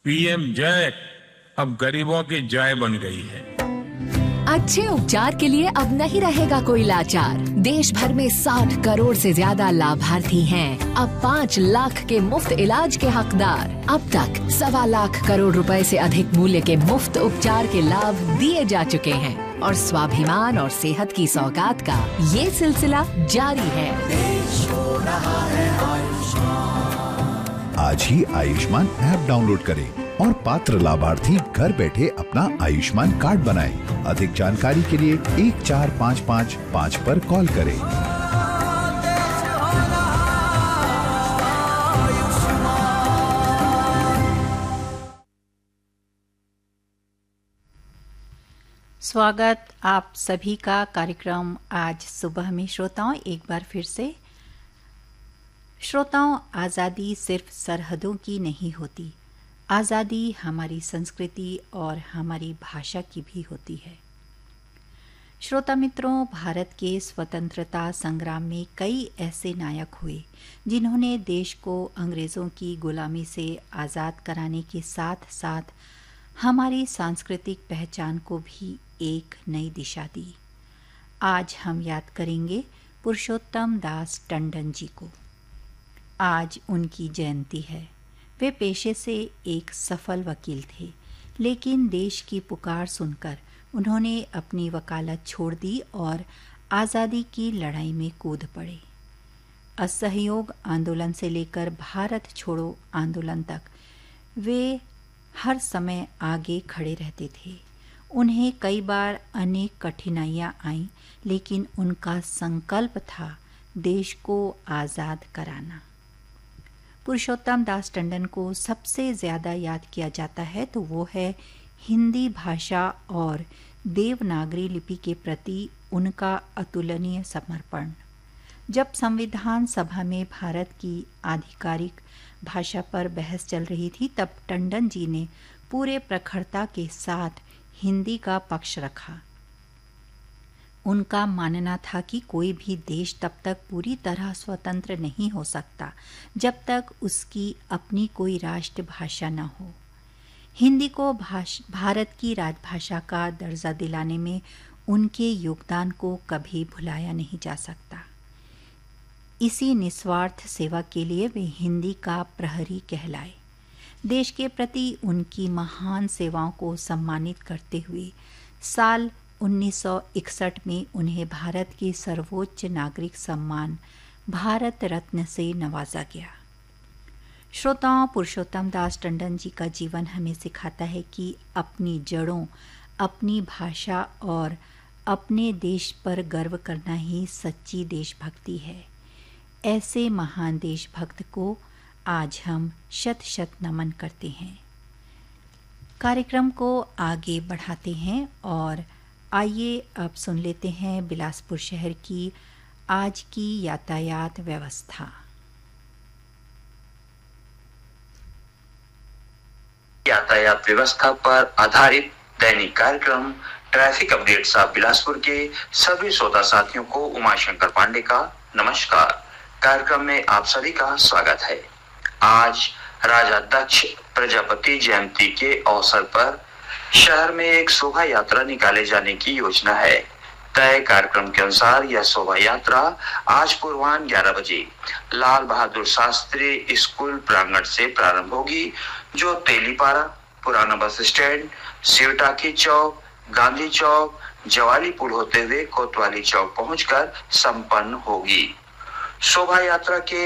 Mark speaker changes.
Speaker 1: PM जय अब गरीबों की जय बन गई है।
Speaker 2: अच्छे उपचार के लिए अब नहीं रहेगा कोई लाचार। देश भर में 60 करोड़ से ज्यादा लाभार्थी हैं। अब 5 लाख के मुफ्त इलाज के हकदार। अब तक 1.25 लाख करोड़ रुपए से अधिक मूल्य के मुफ्त उपचार के लाभ दिए जा चुके हैं और स्वाभिमान और सेहत की सौगात का ये सिलसिला जारी है।
Speaker 3: देश हो रहा है आयुष्मान।
Speaker 4: आज ही आयुष्मान ऐप डाउनलोड करें और पात्र लाभार्थी घर बैठे अपना आयुष्मान कार्ड बनाएं। अधिक जानकारी के लिए 14555 पर कॉल करें।
Speaker 5: स्वागत आप सभी का कार्यक्रम आज सुबह में। श्रोताओं, एक बार फिर से श्रोताओं, आज़ादी सिर्फ सरहदों की नहीं होती, आज़ादी हमारी संस्कृति और हमारी भाषा की भी होती है। श्रोता मित्रों, भारत के स्वतंत्रता संग्राम में कई ऐसे नायक हुए जिन्होंने देश को अंग्रेज़ों की गुलामी से आज़ाद कराने के साथ साथ हमारी सांस्कृतिक पहचान को भी एक नई दिशा दी। आज हम याद करेंगे पुरुषोत्तम दास टंडन जी को। आज उनकी जयंती है। वे पेशे से एक सफल वकील थे, लेकिन देश की पुकार सुनकर उन्होंने अपनी वकालत छोड़ दी और आज़ादी की लड़ाई में कूद पड़े। असहयोग आंदोलन से लेकर भारत छोड़ो आंदोलन तक वे हर समय आगे खड़े रहते थे। उन्हें कई बार अनेक कठिनाइयां आईं, लेकिन उनका संकल्प था देश को आज़ाद कराना। पुरुषोत्तम दास टंडन को सबसे ज़्यादा याद किया जाता है तो वो है हिंदी भाषा और देवनागरी लिपि के प्रति उनका अतुलनीय समर्पण। जब संविधान सभा में भारत की आधिकारिक भाषा पर बहस चल रही थी, तब टंडन जी ने पूरे प्रखरता के साथ हिंदी का पक्ष रखा। उनका मानना था कि कोई भी देश तब तक पूरी तरह स्वतंत्र नहीं हो सकता जब तक उसकी अपनी कोई राष्ट्रभाषा न हो। हिंदी को भारत की राजभाषा का दर्जा दिलाने में उनके योगदान को कभी भुलाया नहीं जा सकता। इसी निस्वार्थ सेवा के लिए वे हिंदी का प्रहरी कहलाए। देश के प्रति उनकी महान सेवाओं को सम्मानित करते हुए साल 1961 में उन्हें भारत के सर्वोच्च नागरिक सम्मान भारत रत्न से नवाजा गया। श्रोताओं, पुरुषोत्तम दास टंडन जी का जीवन हमें सिखाता है कि अपनी जड़ों, अपनी भाषा और अपने देश पर गर्व करना ही सच्ची देशभक्ति है। ऐसे महान देशभक्त को आज हम शत शत नमन करते हैं। कार्यक्रम को आगे बढ़ाते हैं और आइए अब सुन लेते हैं बिलासपुर शहर की आज की यातायात व्यवस्था।
Speaker 6: यातायात व्यवस्था पर आधारित दैनिक कार्यक्रम ट्रैफिक अपडेट्स ऑफ बिलासपुर के सभी श्रोता साथियों को उमाशंकर पांडे का नमस्कार। कार्यक्रम में आप सभी का स्वागत है। आज राजा दक्ष प्रजापति जयंती के अवसर पर शहर में एक शोभा यात्रा निकाले जाने की योजना है। तय कार्यक्रम के अनुसार यह शोभा यात्रा आज पूर्वाह्न 11 बजे लाल बहादुर शास्त्री स्कूल प्रांगण से प्रारंभ होगी, जो तेलीपारा, पुराना बस स्टैंड, शिवटाकी चौक, गांधी चौक, जवाली पुल होते हुए कोतवाली चौक पहुंचकर संपन्न होगी। शोभा यात्रा के